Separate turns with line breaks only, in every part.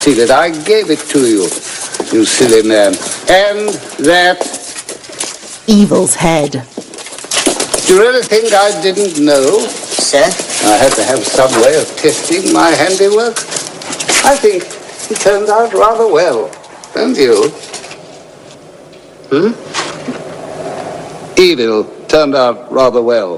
See that I gave it to you, you silly man. And that...
Evil's head.
Do you really think I didn't know?
Sir?
I had to have some way of testing my handiwork. I think it turned out rather well, don't you? Evil turned out rather well.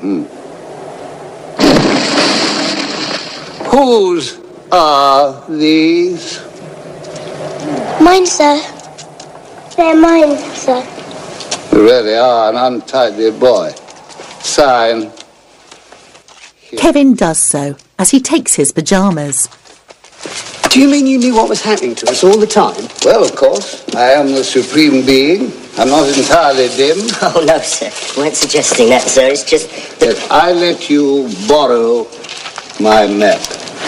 Whose are these?
Mine, sir. They're mine, sir.
You really are an untidy boy. Sign.
Kevin does so as he takes his pyjamas.
Do you mean you knew what was happening to us all the time?
Well, of course. I am the supreme being. I'm not entirely dim.
Oh, no, sir. We weren't suggesting that, sir. It's just that...
Yes, I let you borrow my map.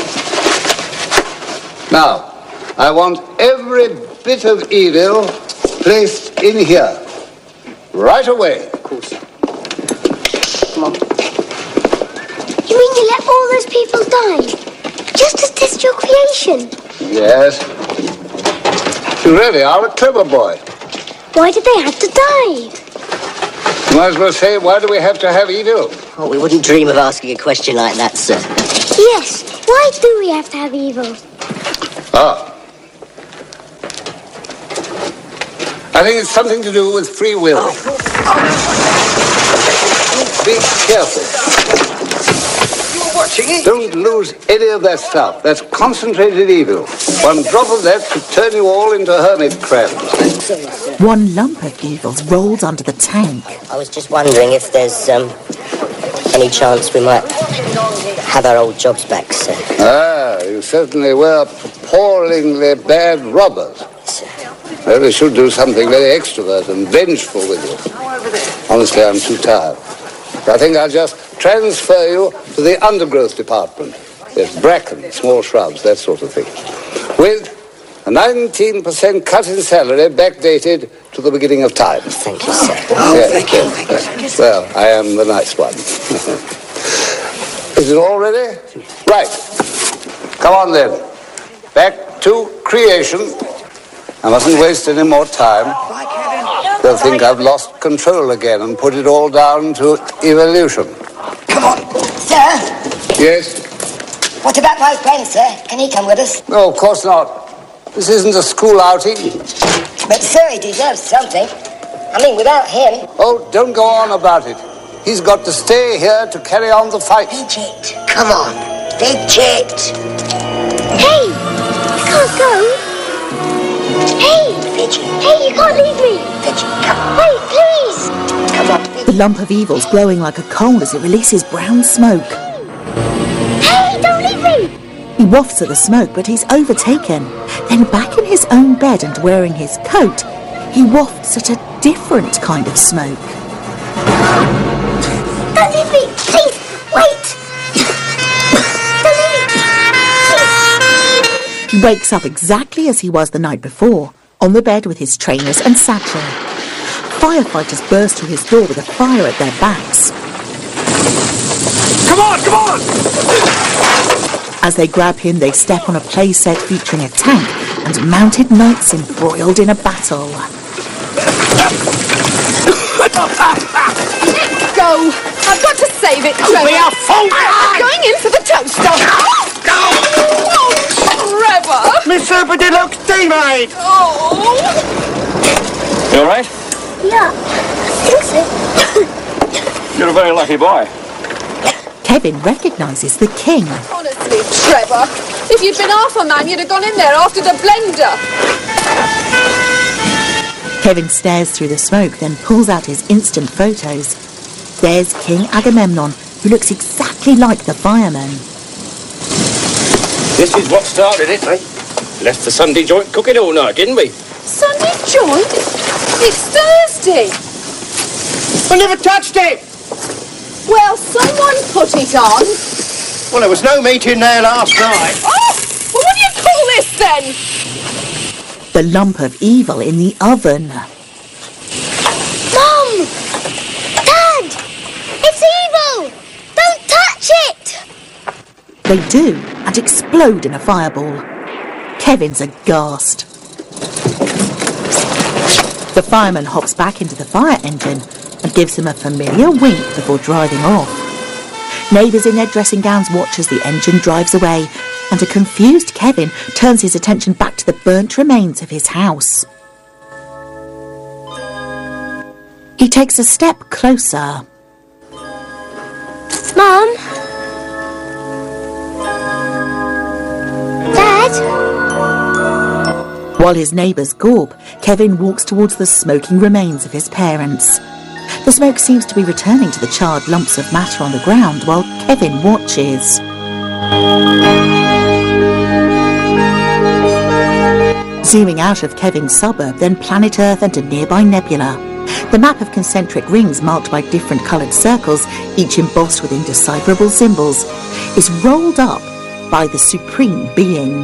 Now, I want every bit of evil placed in here. Right away.
Of course.
Come on. You mean you let all those people die? Just to test your creation?
Yes. You really are a clever boy.
Why did they have to die?
You might as well say, why do we have to have evil?
Oh, we wouldn't dream of asking a question like that, sir.
Yes. Why do we have to have evil?
Ah. I think it's something to do with free will. Be careful.
You're watching it?
Don't lose any of that stuff. That's concentrated evil. One drop of that could turn you all into hermit crabs.
One lump of evils rolls under the tank.
I was just wondering if there's any chance we might have our old jobs back, sir.
Ah, you certainly were appallingly bad robbers. Well, we should do something very extrovert and vengeful with you. Honestly, I'm too tired. I think I'll just transfer you to the undergrowth department. There's bracken, small shrubs, that sort of thing. With a 19% cut in salary backdated to the beginning of time.
Thank you, sir.
Thank you. Well, I am the nice one. Is it all ready? Right. Come on then. Back to creation. I mustn't waste any more time. They'll think I've lost control again and put it all down to evolution.
Come on. Sir?
Yes?
What about my friend, sir? Can he come with us?
No, of course not. This isn't a school outing.
But, sir, he deserves something. I mean, without him...
Oh, don't go on about it. He's got to stay here to carry on the fight.
Fidget, come on. Fidget.
Hey! You can't go. Hey!
Fidget.
Hey, you can't leave me.
Fidget, come on.
Hey, please!
Come on, Fidget.
The lump of evil's glowing like a coal as it releases brown smoke.
Hey, don't leave me!
He wafts at the smoke, but he's overtaken. Then back in his own bed and wearing his coat, he wafts at a different kind of smoke.
Don't leave me! Please! Wait! Don't leave me! Please!
He wakes up exactly as he was the night before, on the bed with his trainers and satchel. Firefighters burst through his door with a fire at their backs.
Come on, come on!
As they grab him, they step on a play set featuring a tank and mounted knights embroiled in a battle.
Go! I've got to save it, Trevor!
We are full!
Going in for the toaster! Oh, Trevor!
Miss Super Deluxe Teammate!
Oh!
You all right?
Yeah, I think so.
You're a very lucky boy.
Kevin recognises the king.
Honestly, Trevor, if you'd been half a man, you'd have gone in there after the blender.
Kevin stares through the smoke, then pulls out his instant photos. There's King Agamemnon, who looks exactly like the fireman.
This is what started it, eh? Left the Sunday joint cooking all night, didn't we?
Sunday joint? It's Thursday.
I never touched it!
Well, someone put it on.
Well, there was no meat in there last night.
Oh! Well, what do you call this, then?
The lump of evil in the oven.
Mom! Dad! It's evil! Don't touch it!
They do, and explode in a fireball. Kevin's aghast. The fireman hops back into the fire engine and gives him a familiar wink before driving off. Neighbours in their dressing gowns watch as the engine drives away, and a confused Kevin turns his attention back to the burnt remains of his house. He takes a step closer.
Mum? Dad?
While his neighbours gawp, Kevin walks towards the smoking remains of his parents. The smoke seems to be returning to the charred lumps of matter on the ground while Kevin watches. Zooming out of Kevin's suburb, then planet Earth and a nearby nebula. The map of concentric rings marked by different coloured circles, each embossed with indecipherable symbols, is rolled up by the Supreme Being.